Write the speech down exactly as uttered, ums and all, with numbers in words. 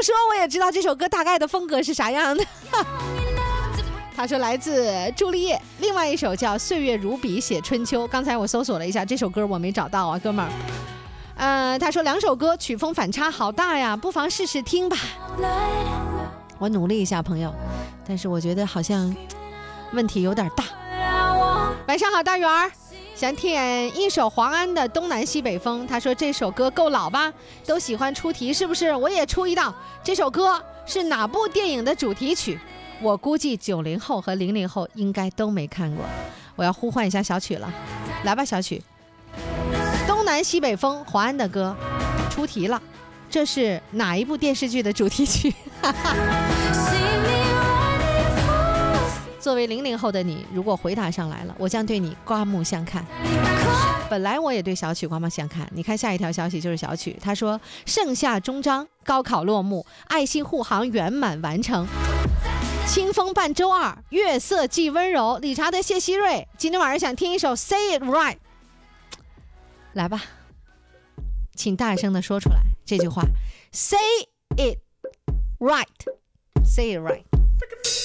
说我也知道这首歌大概的风格是啥样的。他说来自朱丽叶，另外一首叫《岁月如笔写春秋》。刚才我搜索了一下，这首歌我没找到啊，哥们儿。呃，他说两首歌曲风反差好大呀，不妨试试听吧。我努力一下，朋友，但是我觉得好像问题有点大。晚上好，大圆儿，想听一首黄安的《东南西北风》。他说这首歌够老吧？都喜欢出题是不是？我也出一道，这首歌是哪部电影的主题曲？我估计九零后和零零后应该都没看过。我要呼唤一下小曲了，来吧，小曲。东南西北风，黄安的歌，出题了，这是哪一部电视剧的主题曲？作为零零后的你，如果回答上来了，我将对你刮目相看。本来我也对小曲刮目相看。你看下一条消息就是小曲，他说盛夏终章，高考落幕，爱心护航圆满完成。清风伴周二，月色既温柔。理查德谢希瑞今天晚上想听一首 Say It Right， 来吧，请大声的说出来这句话 Say It Right， Say It Right。